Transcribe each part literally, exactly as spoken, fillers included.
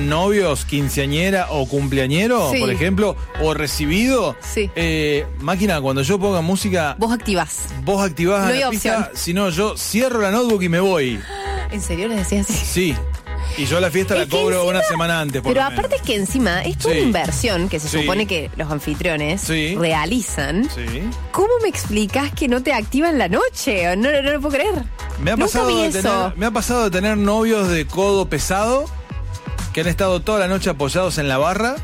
novios, quinceañera o cumpleañero, Sí. por ejemplo, o recibido, Sí. eh, máquina, cuando yo ponga música, Vos activás. vos activás No a hay la opción. pista, si no, yo cierro la notebook y me voy. ¿En serio les decías así? Sí. Y yo la fiesta Es la que cobro encima- una semana antes, por Pero lo menos. aparte es que encima es toda Sí. una inversión que se Sí. supone que los anfitriones Sí. realizan. Sí. ¿Cómo me explicás que no te activan la noche? No, no, no lo puedo creer. Me ha, Nunca pasado vi de eso. tener, me ha pasado de tener novios de codo pesado que han estado toda la noche apoyados en la barra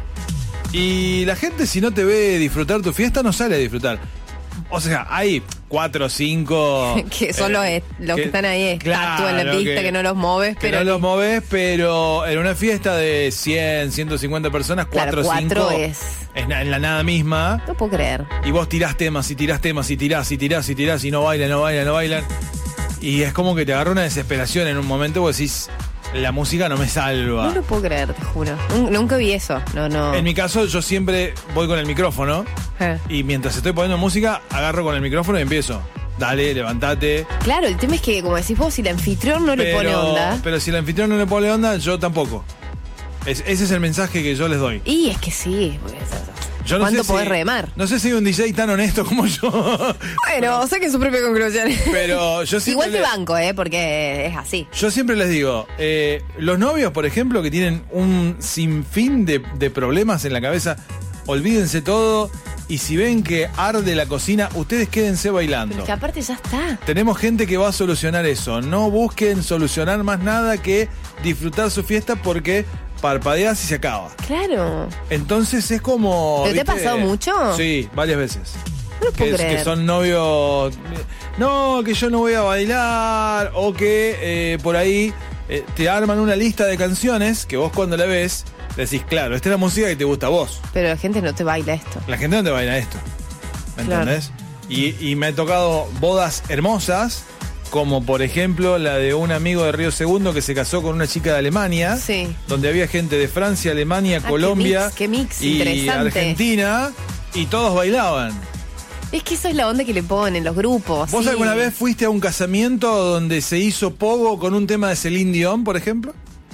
y la gente, si no te ve disfrutar tu fiesta, no sale a disfrutar. O sea, hay cuatro o cinco... Que son los, eh, los que, están ahí claro, estatuas en la pista, que, que- no los moves, Que pero... no los moves, pero en una fiesta de cien, ciento cincuenta personas, Claro, cuatro o cinco cuatro es- es na- en la nada misma. No puedo creer. Y vos tirás temas y tirás temas y tirás y tirás y tirás y no bailan, no bailan, no bailan. Y es como que te agarra una desesperación en un momento porque decís, la música no me salva. No lo puedo creer, te juro. Nun- Nunca vi eso. No, no. En mi caso, yo siempre voy con el micrófono Eh. y mientras estoy poniendo música, agarro con el micrófono y empiezo. Dale, levantate. Claro, el tema es que, como decís vos, si el anfitrión no le pone onda... Pero si el anfitrión no le pone onda, yo tampoco. Es- ese es el mensaje que yo les doy. Y es que sí. porque- Yo no ¿Cuánto sé si- podés remar? No sé si hay un D J tan honesto como yo. Bueno, saquen su propia conclusión. Pero yo siempre Igual te le- banco, ¿eh? Porque es así. Yo siempre les digo, eh, los novios, por ejemplo, que tienen un sinfín de, de problemas en la cabeza, olvídense todo y si ven que arde la cocina, ustedes quédense Pero bailando. es que aparte ya está. Tenemos gente que va a solucionar eso. No busquen solucionar más nada que disfrutar su fiesta porque parpadeas y se acaba. Claro. Entonces es como... ¿Pero te ha ¿viste? pasado mucho? Sí, varias veces. No lo puedo Que, creer. que son novios. No, que yo no voy a bailar. O que eh, por ahí eh, te arman una lista de canciones que vos cuando la ves decís, claro, esta es la música que te gusta a vos. Pero la gente no te baila esto. La gente no te baila esto. ¿Me Claro. entendés? Y, y me ha tocado bodas hermosas, como por ejemplo la de un amigo de Río Segundo que se casó con una chica de Alemania. Sí. Donde había gente de Francia, Alemania, Ah, Colombia qué mix, qué mix, y interesante. Argentina. Y todos bailaban. Es que eso es la onda que le ponen los grupos. ¿Vos sí. alguna vez fuiste a un casamiento donde se hizo pogo con un tema de Celine Dion, por ejemplo?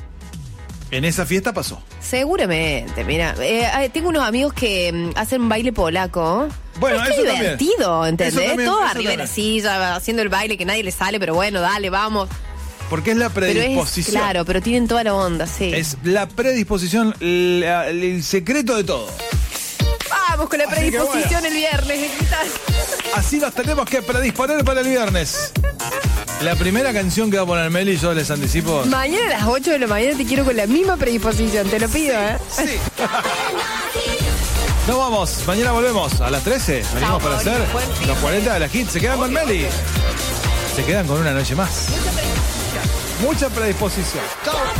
En esa fiesta pasó. Seguramente, mira. Eh, eh, tengo unos amigos que mm, hacen baile polaco. Bueno, es que eso también. divertido, ¿entendés? Eso también, Todos eso arriba de la también. silla, haciendo el baile que nadie le sale, pero bueno, dale, vamos. Porque es la Pero es, predisposición. claro, pero tienen toda la onda, sí. Es la predisposición, la- el secreto de todo. Vamos con la Así que predisposición bueno. el viernes, ¿qué tal? Así nos tenemos que predisponer para el viernes. La primera canción que va a poner Meli, yo les anticipo. Mañana a las ocho de la mañana te quiero con la misma predisposición, te lo pido, ¿eh? Sí. Nos vamos, mañana volvemos a las trece. Venimos para hacer Mauricio, buen fin los de- cuarenta de la hit. Se quedan con Meli. Se quedan con una noche más. Mucha predisposición. Chao.